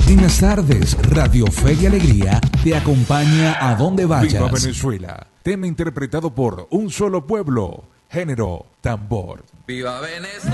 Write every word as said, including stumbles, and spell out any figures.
En las tardes, Radio Fe y Alegría te acompaña a donde vayas. Viva Venezuela, tema interpretado por Un Solo Pueblo, género tambor. Viva Venezuela.